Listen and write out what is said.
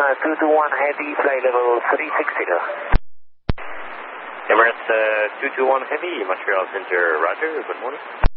221 Heavy, flight level 360. Emirates 221 Heavy, Montreal Center, roger, good morning.